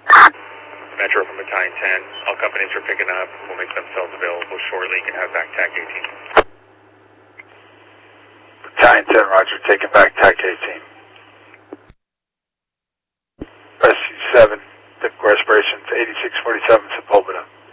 Metro from Battalion 10. All companies are picking up. We'll make themselves available shortly. You can have back TAC 18. Battalion 10, roger. Taking back TAC 18. SU-7, typical respiration to 8647 Sepulveda.